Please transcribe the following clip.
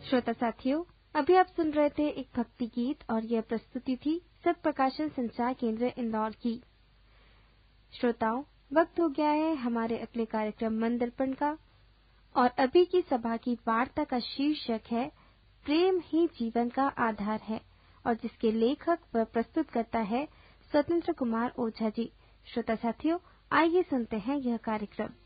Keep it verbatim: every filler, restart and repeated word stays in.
श्रोता साथियों, अभी आप सुन रहे थे एक भक्ति गीत और यह प्रस्तुति थी सत प्रकाशन संचार केंद्र इंदौर की। श्रोताओं, वक्त हो गया है हमारे अगले कार्यक्रम मन दर्पण का और अभी की सभा की वार्ता का शीर्षक है प्रेम ही जीवन का आधार है और जिसके लेखक व प्रस्तुत करता है स्वतंत्र कुमार ओझा जी। श्रोता साथियों, आइए सुनते हैं यह कार्यक्रम।